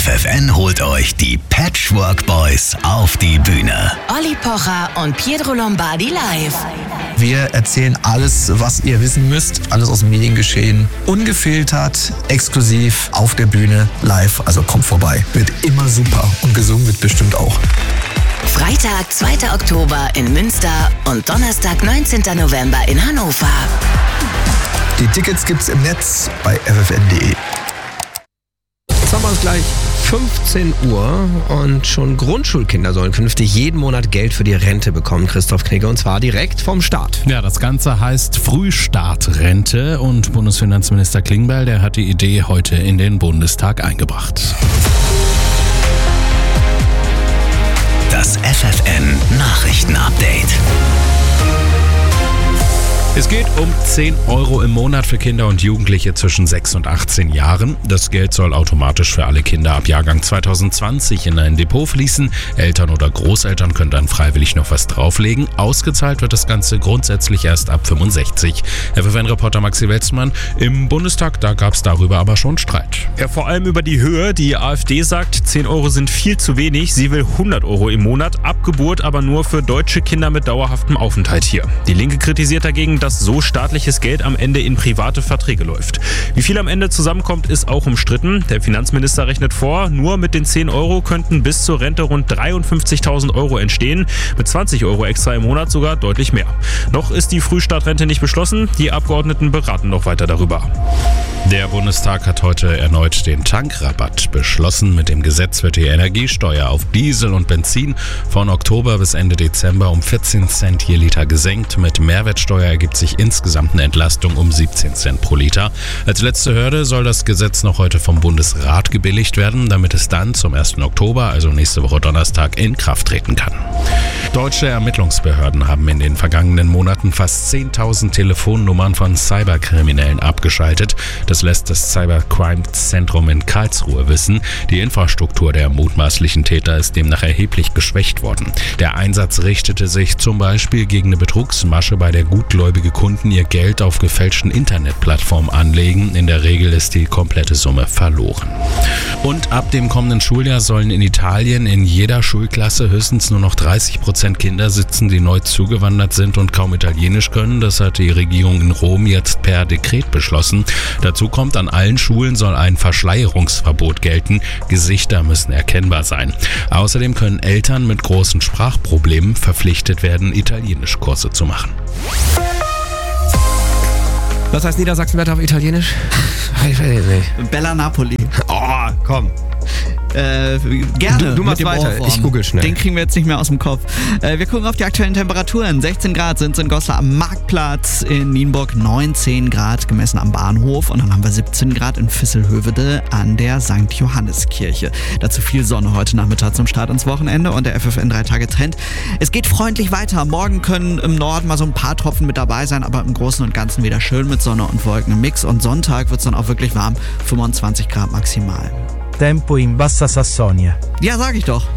FFN holt euch die Patchwork Boys auf die Bühne. Olli Pocher und Pietro Lombardi live. Wir erzählen alles, was ihr wissen müsst. Alles aus dem Mediengeschehen. Ungefiltert, exklusiv, auf der Bühne, live. Also kommt vorbei. Wird immer super. Und gesungen wird bestimmt auch. Freitag, 2. Oktober in Münster und Donnerstag, 19. November in Hannover. Die Tickets gibt's im Netz bei ffn.de. Jetzt haben wir es gleich 15 Uhr und schon Grundschulkinder sollen künftig jeden Monat Geld für die Rente bekommen, Christoph Knigge, und zwar direkt vom Staat. Ja, das Ganze heißt Frühstartrente und Bundesfinanzminister Klingbeil, der hat die Idee heute in den Bundestag eingebracht. Das FFN Nachrichtenupdate. Es geht um 10 Euro im Monat für Kinder und Jugendliche zwischen 6 und 18 Jahren. Das Geld soll automatisch für alle Kinder ab Jahrgang 2020 in ein Depot fließen. Eltern oder Großeltern können dann freiwillig noch was drauflegen. Ausgezahlt wird das Ganze grundsätzlich erst ab 65. FFN-Reporter Maxi Welzmann, im Bundestag, da gab es darüber aber schon Streit. Ja, vor allem über die Höhe. Die AfD sagt, 10 Euro sind viel zu wenig. Sie will 100 Euro im Monat, ab Geburt aber nur für deutsche Kinder mit dauerhaftem Aufenthalt hier. Die Linke kritisiert dagegen, dass so staatliches Geld am Ende in private Verträge läuft. Wie viel am Ende zusammenkommt, ist auch umstritten. Der Finanzminister rechnet vor, nur mit den 10 Euro könnten bis zur Rente rund 53.000 Euro entstehen. Mit 20 Euro extra im Monat sogar deutlich mehr. Noch ist die Frühstartrente nicht beschlossen. Die Abgeordneten beraten noch weiter darüber. Der Bundestag hat heute erneut den Tankrabatt beschlossen. Mit dem Gesetz wird die Energiesteuer auf Diesel und Benzin von Oktober bis Ende Dezember um 14 Cent je Liter gesenkt. Mit Mehrwertsteuer ergibt sich insgesamt eine Entlastung um 17 Cent pro Liter. Als letzte Hürde soll das Gesetz noch heute vom Bundesrat gebilligt werden, damit es dann zum 1. Oktober, also nächste Woche Donnerstag, in Kraft treten kann. Deutsche Ermittlungsbehörden haben in den vergangenen Monaten fast 10.000 Telefonnummern von Cyberkriminellen abgeschaltet. Das lässt das Cybercrime-Zentrum in Karlsruhe wissen. Die Infrastruktur der mutmaßlichen Täter ist demnach erheblich geschwächt worden. Der Einsatz richtete sich zum Beispiel gegen eine Betrugsmasche, bei der gutgläubige Kunden ihr Geld auf gefälschten Internetplattformen anlegen. In der Regel ist die komplette Summe verloren. Und ab dem kommenden Schuljahr sollen in Italien in jeder Schulklasse höchstens nur noch 30% Kinder sitzen, die neu zugewandert sind und kaum Italienisch können. Das hat die Regierung in Rom jetzt per Dekret beschlossen. Dazu kommt, an allen Schulen soll ein Verschleierungsverbot gelten. Gesichter müssen erkennbar sein. Außerdem können Eltern mit großen Sprachproblemen verpflichtet werden, Italienischkurse zu machen. Was heißt Niedersachsenwetter auf Italienisch? Bella Napoli. Oh, komm. Gerne. Du machst weiter, ich google schnell. Den kriegen wir jetzt nicht mehr aus dem Kopf. Wir gucken auf die aktuellen Temperaturen. 16 Grad sind es in Goslar am Marktplatz, in Nienburg 19 Grad gemessen am Bahnhof und dann haben wir 17 Grad in Visselhövede an der St. Johanneskirche. Dazu viel Sonne heute Nachmittag zum Start ins Wochenende und der FFN 3-Tage-Trend. Es geht freundlich weiter. Morgen können im Norden mal so ein paar Tropfen mit dabei sein, aber im Großen und Ganzen wieder schön mit Sonne und Wolken im Mix und Sonntag wird es dann auch wirklich warm, 25 Grad maximal. Tempo in Bassa Sassonia. Ja, sag ich doch.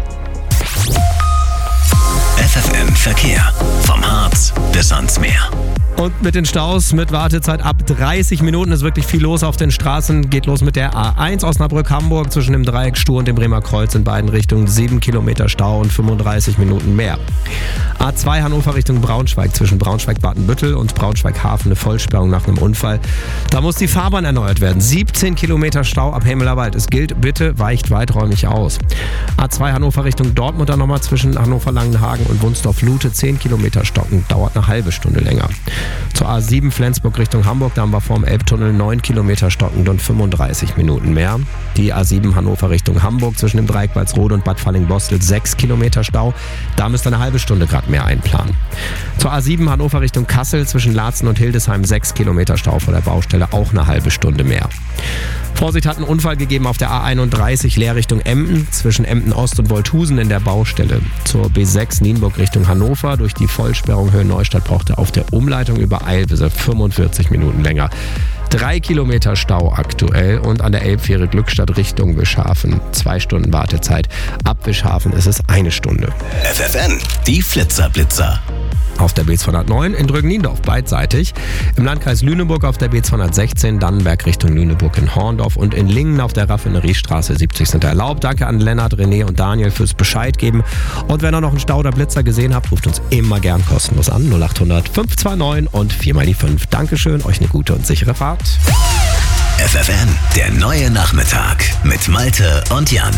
FFN Verkehr. Vom Harz bis ans Meer. Und mit den Staus, mit Wartezeit ab 30 Minuten ist wirklich viel los auf den Straßen. Geht los mit der A1 Osnabrück-Hamburg zwischen dem Dreieck Stur und dem Bremer Kreuz in beiden Richtungen. 7 Kilometer Stau und 35 Minuten mehr. A2 Hannover Richtung Braunschweig zwischen Braunschweig-Badenbüttel und Braunschweig-Hafen eine Vollsperrung nach einem Unfall. Da muss die Fahrbahn erneuert werden. 17 Kilometer Stau ab Hemmelerwald. Es gilt, bitte weicht weiträumig aus. A2 Hannover Richtung Dortmund dann nochmal zwischen Hannover-Langenhagen und Wunsdorf-Lute 10 Kilometer stocken. Dauert eine halbe Stunde länger. Zur A7 Flensburg Richtung Hamburg, da haben wir vor dem Elbtunnel 9 Kilometer stockend und 35 Minuten mehr. Die A7 Hannover Richtung Hamburg zwischen dem Dreieck Walsrode und Bad Falling-Bostel 6 Kilometer Stau. Da müsst ihr eine halbe Stunde gerade mehr einplanen. Zur A7 Hannover Richtung Kassel zwischen Laatzen und Hildesheim 6 Kilometer Stau vor der Baustelle, auch eine halbe Stunde mehr. Vorsicht, hat einen Unfall gegeben auf der A31 Leer Richtung Emden zwischen Emden Ost und Wolthusen in der Baustelle. Zur B6 Nienburg Richtung Hannover durch die Vollsperrung Höhe Neustadt brauchte auf der Umleitung über Eilbisse 45 Minuten länger. 3 Kilometer Stau aktuell und an der Elbfähre Glückstadt Richtung Wischhafen 2 Stunden Wartezeit. Ab Wischhafen ist es 1 Stunde. FFN, die Flitzer-Blitzer. auf der B209, in Drögen-Niendorf beidseitig. Im Landkreis Lüneburg auf der B216, Dannenberg Richtung Lüneburg in Horndorf und in Lingen auf der Raffineriestraße 70 sind erlaubt. Danke an Lennart, René und Daniel fürs Bescheid geben. Und wenn ihr noch einen Stau oder Blitzer gesehen habt, ruft uns immer gern kostenlos an. 0800 529 und 4x5. Dankeschön, euch eine gute und sichere Fahrt. FFN, der neue Nachmittag mit Malte und Jan.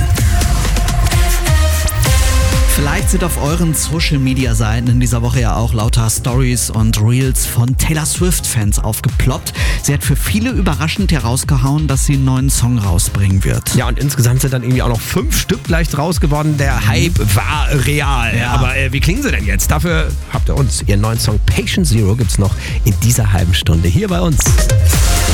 Vielleicht sind auf euren Social-Media-Seiten in dieser Woche ja auch lauter Stories und Reels von Taylor Swift-Fans aufgeploppt. Sie hat für viele überraschend herausgehauen, dass sie einen neuen Song rausbringen wird. Ja, und insgesamt sind dann irgendwie auch noch 5 Stück leicht raus geworden. Der Hype war real. Ja. Aber wie klingen sie denn jetzt? Dafür habt ihr uns. Ihren neuen Song Patient Zero gibt's noch in dieser halben Stunde hier bei uns.